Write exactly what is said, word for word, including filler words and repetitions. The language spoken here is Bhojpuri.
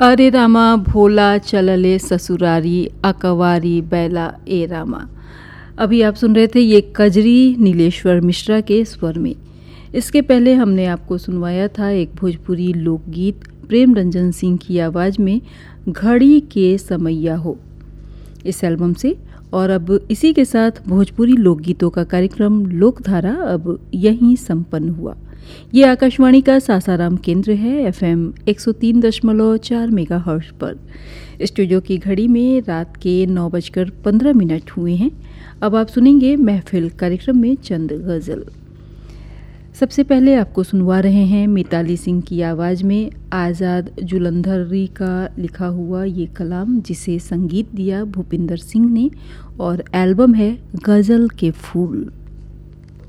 अरे रामा भोला चलले ससुरारी अकवारी बैला ए रामा। अभी आप सुन रहे थे ये कजरी नीलेश्वर मिश्रा के स्वर में। इसके पहले हमने आपको सुनवाया था एक भोजपुरी लोकगीत प्रेम रंजन सिंह की आवाज़ में घड़ी के समैया हो इस एल्बम से। और अब इसी के साथ भोजपुरी लोकगीतों का कार्यक्रम लोकधारा अब यहीं संपन्न हुआ। ये आकाशवाणी का सासाराम केंद्र है एफएम एक सौ तीन दशमलव चार मेगाहर्ट्ज पर। स्टूडियो की घड़ी में रात के नौ बजकर पंद्रह मिनट हुए हैं। अब आप सुनेंगे महफिल कार्यक्रम में चंद गज़ल। सबसे पहले आपको सुनवा रहे हैं मिताली सिंह की आवाज़ में आज़ाद जुलंधरी का लिखा हुआ ये कलाम, जिसे संगीत दिया भूपिंदर सिंह ने, और एल्बम है गज़ल के फूल।